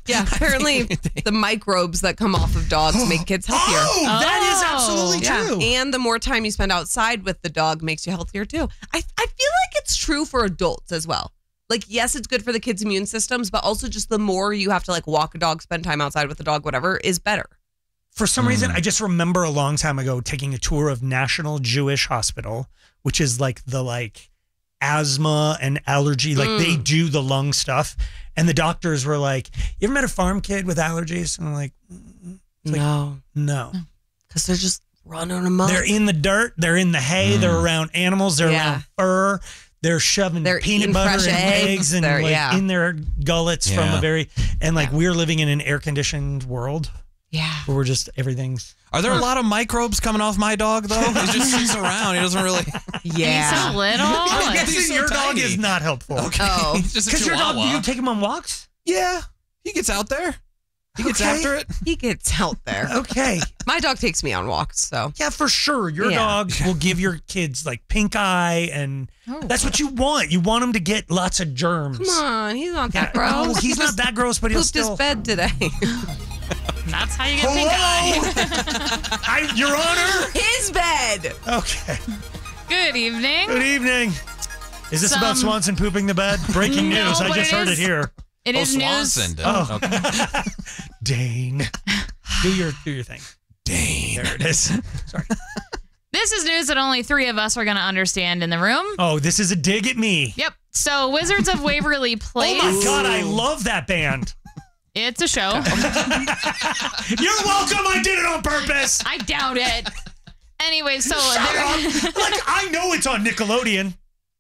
Yeah, apparently the microbes that come off of dogs make kids healthier. That is absolutely true. And the more time you spend outside with the dog makes you healthier too. I feel like it's true for adults as well. Like, yes, it's good for the kids' immune systems, but also just the more you have to like walk a dog, spend time outside with the dog, whatever, is better. For some reason, I just remember a long time ago taking a tour of National Jewish Hospital, which is like the asthma and allergy, like they do the lung stuff. And the doctors were like, you ever met a farm kid with allergies? And I'm like, No. Because they're just running amok. They're in the dirt. They're in the hay. They're around animals. They're around fur. They're shoving peanut butter and eggs and in their gullets from a very, and we're living in an air-conditioned world. Yeah. Where we're just, everything's. Are there a lot of microbes coming off my dog, though? He just sits around. He doesn't really. Yeah. He's so little. I'm guessing your dog is not helpful. Okay. Oh. Because your dog, do you take him on walks? Yeah. He gets out there. He gets after it. He gets out there. Okay. My dog takes me on walks, so. Yeah, for sure. Your dog will give your kids pink eye, and that's what you want. You want them to get lots of germs. Come on, he's not that gross. No, he's not that gross, but he'll pooped still. his bed today. That's how you get pink eye. Your Honor. His bed. Okay. Good evening. Good evening. Is this about Swanson pooping the bed? Breaking news. I just heard it here. It is Swanson. news. Oh. Okay. Dane. Do your thing. Dane. There it is. Sorry. This is news that only 3 of us are going to understand in the room. Oh, this is a dig at me. Yep. So Wizards of Waverly Place. Oh my God, I love that band. It's a show. You're welcome. I did it on purpose. I doubt it. Anyway, so I know it's on Nickelodeon.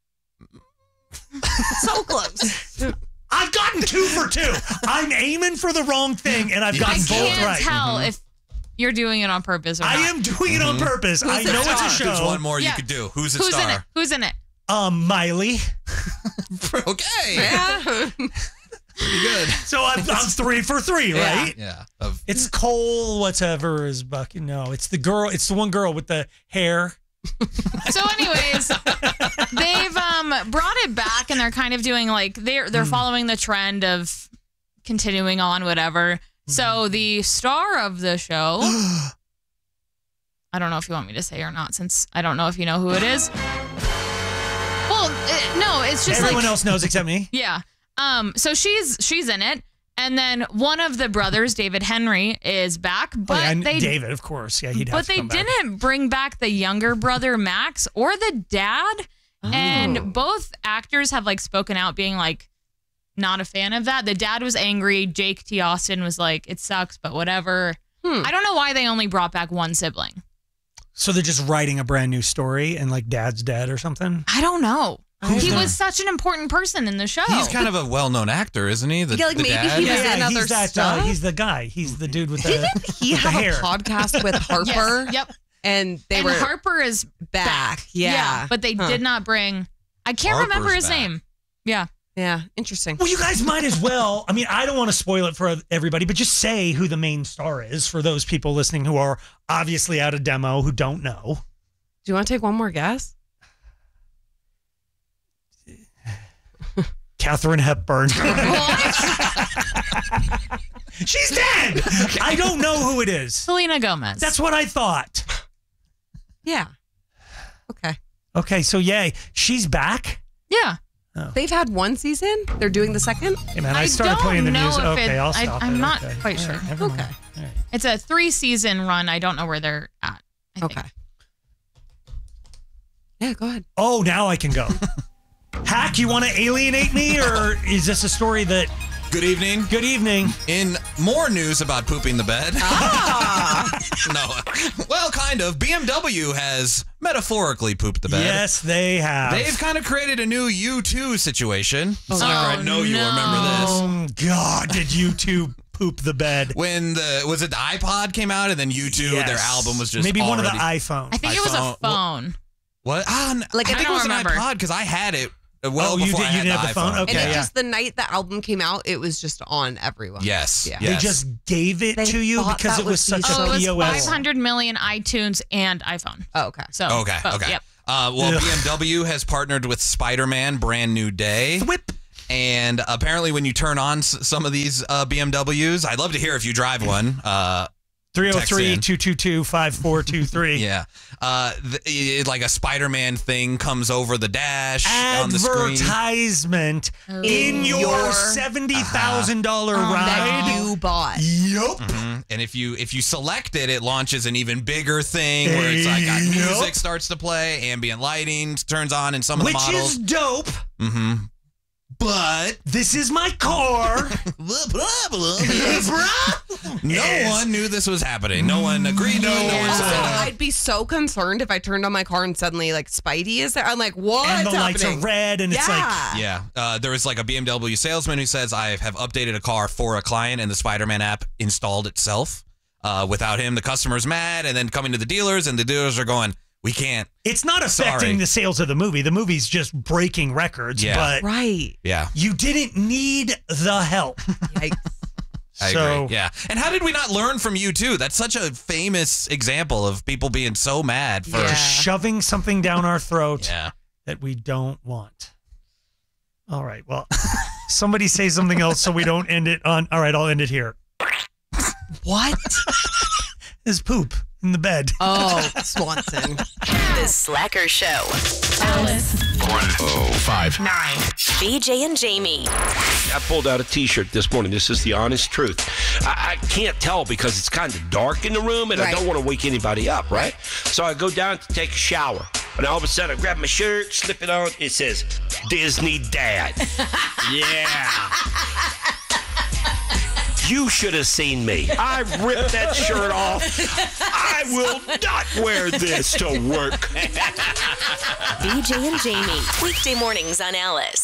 So close. I've gotten 2 for 2. I'm aiming for the wrong thing, and I've gotten both right. I can't tell if you're doing it on purpose or not. I am doing it on purpose. I know it's a show. There's one more you could do. Who's in it? Who's in it? Miley. Okay. Yeah. Pretty good. So I'm 3 for 3, right? Yeah. It's Cole, whatever is Bucky. No, it's the girl. It's the one girl with the hair. So anyways, they've brought it back, and they're kind of doing they're following the trend of continuing on whatever. So the star of the show, I don't know if you want me to say or not, since I don't know if you know who it is. Well, no, it's just everyone else knows except me. Yeah. So she's in it. And then one of the brothers, David Henry, is back. But David, of course. Yeah, he'd have to come back. But they didn't bring back the younger brother, Max, or the dad. Oh. And both actors have spoken out being not a fan of that. The dad was angry. Jake T. Austin was like, it sucks, but whatever. I don't know why they only brought back one sibling. So they're just writing a brand new story and dad's dead or something? I don't know. He was such an important person in the show. He's kind of a well-known actor, isn't he? Maybe he was in other stuff. He's the guy. He's the dude with the Didn't he have a podcast with Harper? Yes. Yep. And Harper is back. Yeah. But they did not bring. I can't remember his name. Yeah. Yeah. Interesting. Well, you guys might as well. I mean, I don't want to spoil it for everybody, but just say who the main star is for those people listening who are obviously out of demo who don't know. Do you want to take one more guess? Katharine Hepburn. She's dead. Okay. I don't know who it is. Selena Gomez. That's what I thought. Yeah. Okay. Okay, so yay. She's back? Yeah. Oh. They've had 1 season. They're doing the second. Hey man, I started playing the music. Okay, I'll stop I'm it. not quite sure. Right, okay. Right. It's a 3-season run. I don't know where they're at. Okay. Yeah, go ahead. Oh, now I can go. Hack, you want to alienate me, or is this a story that... Good evening. Good evening. In more news about pooping the bed. No. Well, kind of. BMW has metaphorically pooped the bed. Yes, they have. They've kind of created a new U2 situation. I know you remember this. Oh, God, did U2 poop the bed? When was it the iPod came out, and then U2, their album was just maybe one of the iPhones. I think it was a phone. What? I think it was an iPod because I had it. Well, you didn't have the phone? Okay, and just the night the album came out, it was just on everyone. Yes. Yeah. They just gave it to you because it was such a POS. It was 500 million iTunes and iPhone. Oh, okay. So okay. Yep. Well, BMW has partnered with Spider-Man Brand New Day. Whip. And apparently when you turn on some of these BMWs, I'd love to hear if you drive one. 303-222-5423. Yeah. Like a Spider-Man thing comes over the dash on the screen. Advertisement in your $70,000 ride that you bought. Yup. Mm-hmm. And if you select it, it launches an even bigger thing where it's like got music starts to play, ambient lighting turns on in some of the models. Which is dope. Mm-hmm. But this is my car. No one knew this was happening. No one agreed to it. No one Also, said I'd be so concerned if I turned on my car and suddenly like Spidey is there. I'm like, what? And the lights are red, and it's like, yeah. There was like a BMW salesman who says, I have updated a car for a client, and the Spider-Man app installed itself. Without him, the customer's mad, and then coming to the dealers, and the dealers are going, we can't. It's not affecting the sales of the movie. The movie's just breaking records. Yeah. But right. Yeah. You didn't need the help. Yikes. I agree. Yeah. And how did we not learn from U2? That's such a famous example of people being so mad for shoving something down our throat that we don't want. All right. Well, somebody say something else so we don't end it on. All right. I'll end it here. What? There's poop in the bed. Oh, Swanson. The Slacker Show. Alice. 105.9. BJ and Jamie. I pulled out a T-shirt this morning. This is the honest truth. I can't tell because it's kind of dark in the room, and I don't want to wake anybody up, right? So I go down to take a shower, and all of a sudden I grab my shirt, slip it on. It says, Disney Dad. Yeah. You should have seen me. I ripped that shirt off. I will not wear this to work. BJ and Jamie. Weekday mornings on Alice.